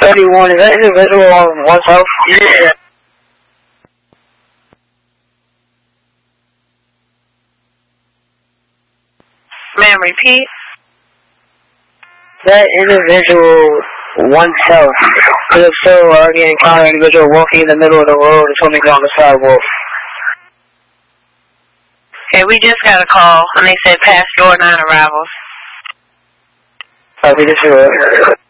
31, is that individual on one's house? Yeah. Ma'am, repeat. That individual one's health. Because if so, I already encountered an individual walking in the middle of the road and swimming on the sidewalk. Okay, we just got a call, and they said past door 9 arrivals. We just